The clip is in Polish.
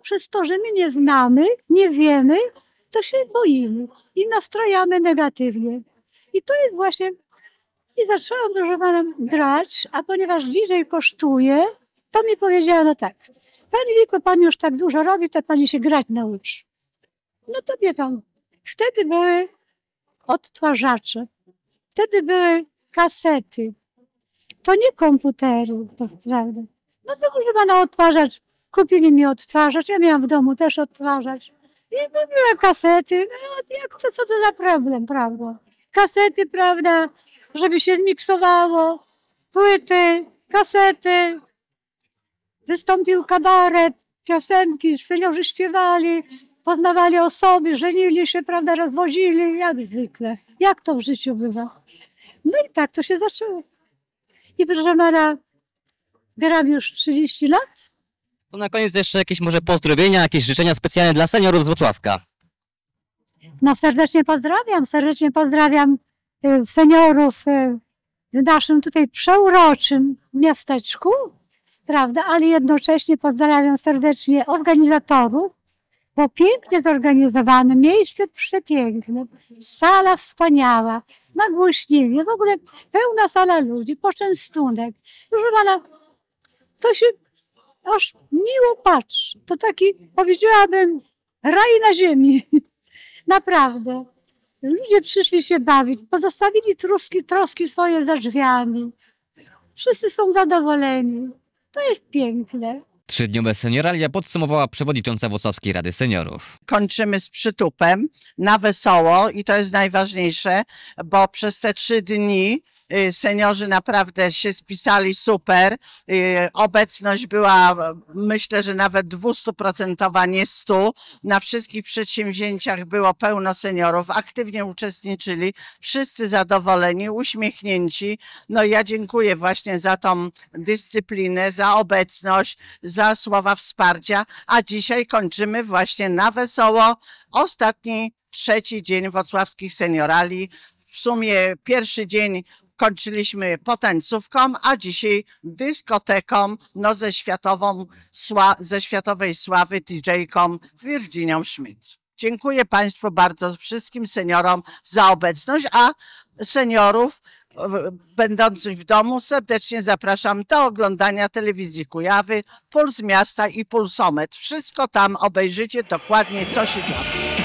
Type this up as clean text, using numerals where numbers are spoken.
przez to, że my nie znamy, nie wiemy, to się boimy i nastrajamy negatywnie. I to jest właśnie... I zaczęłam, proszę pana, grać, a ponieważ DJ kosztuje, to mi powiedziano tak: Pani Wiko, pan już tak dużo robi, to pani się grać nauczy. No to wie pan, wtedy były odtwarzacze, wtedy były kasety. To nie komputery, to prawda. No to proszę pana, odtwarzacz. Kupili mi odtwarzacz, ja miałam w domu też odtwarzacz. I były kasety, no jak to, co to za problem, prawda? Kasety, prawda, żeby się zmiksowało, płyty, kasety. Wystąpił kabaret, piosenki, seniorzy śpiewali, poznawali osoby, żenili się, prawda, rozwozili, jak zwykle. Jak to w życiu bywa. No i tak to się zaczęło. I proszę pana, gram już 30 lat. To na koniec jeszcze jakieś może pozdrowienia, jakieś życzenia specjalne dla seniorów z Włocławka. No serdecznie pozdrawiam seniorów w naszym tutaj przeuroczym miasteczku, prawda, ale jednocześnie pozdrawiam serdecznie organizatorów, bo pięknie zorganizowane, miejsce przepiękne, sala wspaniała, nagłośnienie, w ogóle pełna sala ludzi, poczęstunek. Proszę pana, to się aż miło patrzy. To taki, powiedziałabym, raj na ziemi. Naprawdę. Ludzie przyszli się bawić, pozostawili troski swoje za drzwiami. Wszyscy są zadowoleni. To jest piękne. Trzydniowe senioralia podsumowała przewodnicząca Włocławskiej Rady Seniorów. Kończymy z przytupem na wesoło i to jest najważniejsze, bo przez te 3 dni seniorzy naprawdę się spisali super. Obecność była, myślę, że nawet 200%, nie 100%. Na wszystkich przedsięwzięciach było pełno seniorów, aktywnie uczestniczyli, wszyscy zadowoleni, uśmiechnięci. No ja dziękuję właśnie za tą dyscyplinę, za obecność, za słowa wsparcia, a dzisiaj kończymy właśnie na wesoło. Ostatni, 3. dzień włocławskich seniorali. W sumie pierwszy dzień kończyliśmy potańcówką, a dzisiaj dyskoteką, no ze światowej sławy DJ-ką Virginią Schmidt. Dziękuję Państwu bardzo, wszystkim seniorom za obecność, a seniorów będących w domu serdecznie zapraszam do oglądania telewizji Kujawy, Puls Miasta i Pulsomet. Wszystko tam obejrzycie dokładnie, co się dzieje.